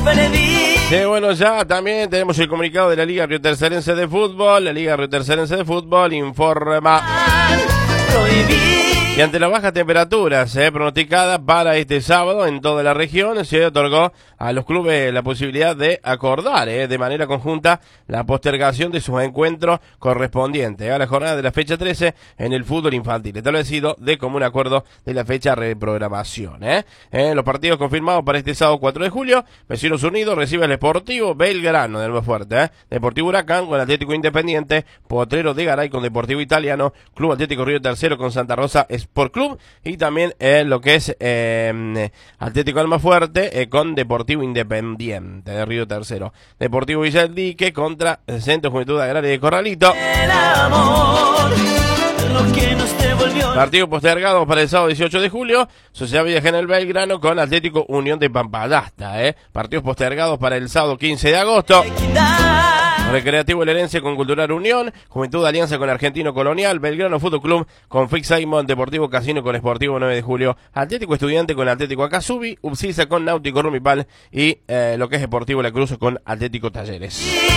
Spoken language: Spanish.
Sí, bueno, ya también tenemos el comunicado de la Liga Riotercerense de Fútbol. La Liga Riotercerense de Fútbol informa que ante las bajas temperaturas pronosticadas para este sábado en toda la región, se otorgó a los clubes la posibilidad de acordar de manera conjunta la postergación de sus encuentros correspondientes a la jornada de la fecha 13 en el fútbol infantil, establecido de común acuerdo de la fecha reprogramación. Los partidos confirmados para este sábado 4 de julio, Vecinos Unidos recibe al Sportivo Belgrano del más fuerte, Deportivo Huracán con Atlético Independiente, Potrero de Garay con Deportivo Italiano, Club Atlético Río Tercero con Santa Rosa Sport Club, y también lo que es Atlético Almafuerte con Deportivo Independiente de Río Tercero, Deportivo Villa del Dique contra el Centro de Juventud Agraria de Corralito. Partido postergado para el sábado 18 de julio, Sociedad Villa General Belgrano con Atlético Unión de Pampalasta. Partidos postergados para el sábado 15 de agosto. Recreativo Herencia con Cultural Unión, Juventud de Alianza con Argentino Colonial, Belgrano Fútbol Club con Fix Simon, Deportivo Casino con Sportivo 9 de julio, Atlético Estudiante con Atlético Acasubi, Upsisa con Náutico Rumipal y lo que es Deportivo La Cruz con Atlético Talleres.